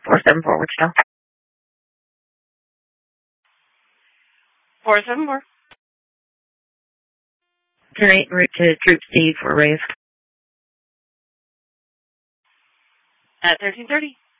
474 Wichita. 474. 10-8 en route to Troop Steve for Rave. At 1330.